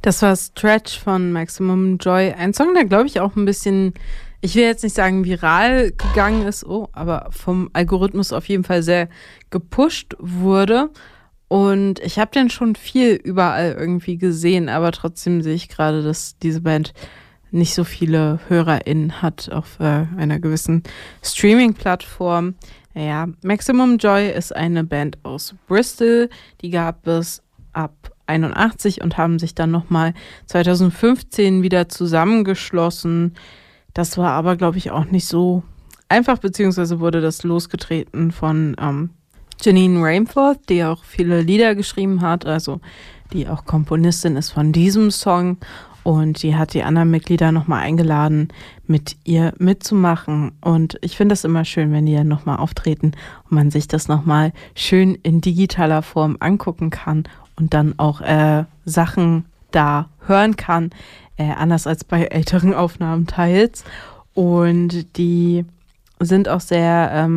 Das war Stretch von Maximum Joy. Ein Song, der, glaube ich, auch ein bisschen, ich will jetzt nicht sagen viral gegangen ist, aber vom Algorithmus auf jeden Fall sehr gepusht wurde. Und ich habe den schon viel überall irgendwie gesehen, aber trotzdem sehe ich gerade, dass diese Band nicht so viele HörerInnen hat auf einer gewissen Streaming-Plattform. Naja, Maximum Joy ist eine Band aus Bristol. Die gab es ab 81 und haben sich dann nochmal 2015 wieder zusammengeschlossen. Das war aber, glaube ich, auch nicht so einfach, beziehungsweise wurde das losgetreten von Janine Rainforth, die auch viele Lieder geschrieben hat, also die auch Komponistin ist von diesem Song. Und die hat die anderen Mitglieder nochmal eingeladen, mit ihr mitzumachen. Und ich finde es immer schön, wenn die dann nochmal auftreten und man sich das nochmal schön in digitaler Form angucken kann und dann auch Sachen da hören kann, anders als bei älteren Aufnahmen teils. Und die sind auch sehr,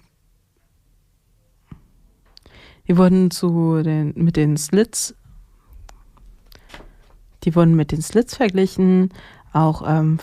die wurden mit den Slits verglichen, auch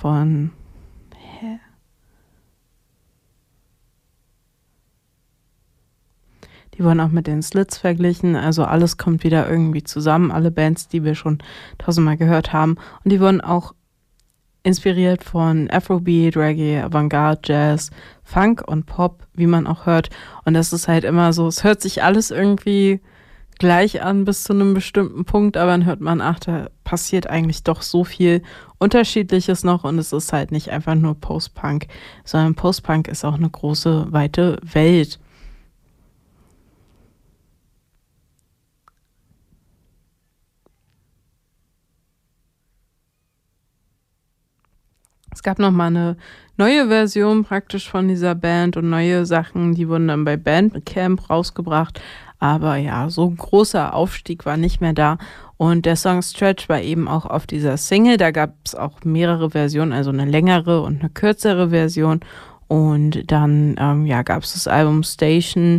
die wurden auch mit den Slits verglichen, also alles kommt wieder irgendwie zusammen, alle Bands, die wir schon tausendmal gehört haben. Und die wurden auch inspiriert von Afrobeat, Reggae, Avantgarde, Jazz, Funk und Pop, wie man auch hört. Und das ist halt immer so, es hört sich alles irgendwie gleich an bis zu einem bestimmten Punkt, aber dann hört man, ach, da passiert eigentlich doch so viel Unterschiedliches noch und es ist halt nicht einfach nur Post-Punk, sondern Post-Punk ist auch eine große, weite Welt. Es gab nochmal eine neue Version praktisch von dieser Band und neue Sachen, die wurden dann bei Bandcamp rausgebracht. Aber ja, so ein großer Aufstieg war nicht mehr da. Und der Song Stretch war eben auch auf dieser Single. Da gab es auch mehrere Versionen, also eine längere und eine kürzere Version. Und dann gab es das Album Station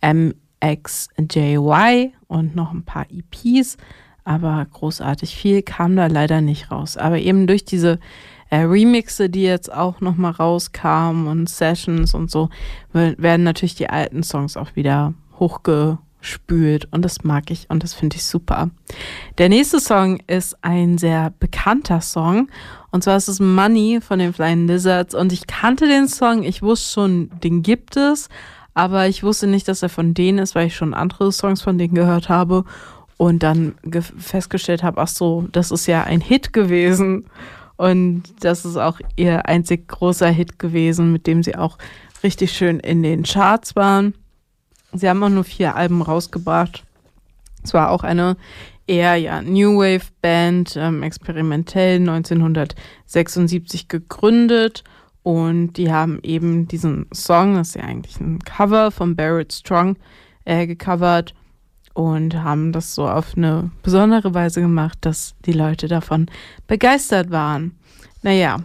MXJY und noch ein paar EPs. Aber großartig viel kam da leider nicht raus. Aber eben durch diese Remixe, die jetzt auch nochmal rauskamen und Sessions und so, werden natürlich die alten Songs auch wieder hochgespült und das mag ich und das finde ich super. Der nächste Song ist ein sehr bekannter Song und zwar ist es Money von den Flying Lizards und ich kannte den Song, ich wusste schon, den gibt es, aber ich wusste nicht, dass er von denen ist, weil ich schon andere Songs von denen gehört habe und dann festgestellt habe, ach so, das ist ja ein Hit gewesen. Und das ist auch ihr einzig großer Hit gewesen, mit dem sie auch richtig schön in den Charts waren. Sie haben auch nur 4 Alben rausgebracht. Es war auch eine eher New Wave Band, experimentell 1976 gegründet. Und die haben eben diesen Song, das ist ja eigentlich ein Cover von Barrett Strong, gecovert. Und haben das so auf eine besondere Weise gemacht, dass die Leute davon begeistert waren. Naja,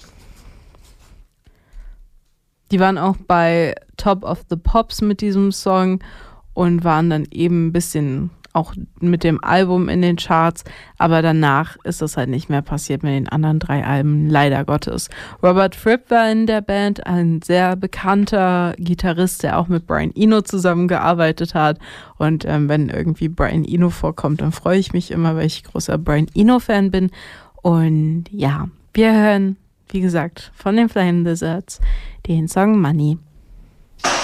die waren auch bei Top of the Pops mit diesem Song und waren dann eben ein bisschen auch mit dem Album in den Charts, aber danach ist das halt nicht mehr passiert mit den anderen 3 Alben, leider Gottes. Robert Fripp war in der Band, ein sehr bekannter Gitarrist, der auch mit Brian Eno zusammengearbeitet hat und wenn irgendwie Brian Eno vorkommt, dann freue ich mich immer, weil ich großer Brian Eno-Fan bin und ja, wir hören, wie gesagt, von den Flying Lizards den Song Money.